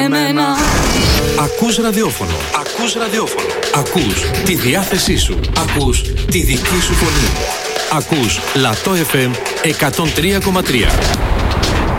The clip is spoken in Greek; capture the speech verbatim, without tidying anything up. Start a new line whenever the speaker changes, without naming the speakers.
εμένα.
Ακούς ραδιόφωνο. Ακούς ραδιόφωνο. Ακούς τη διάθεσή σου. Ακούς τη δική σου φωνή. Ακούς Λατό εφ εμ εκατόν τρία κόμμα τρία.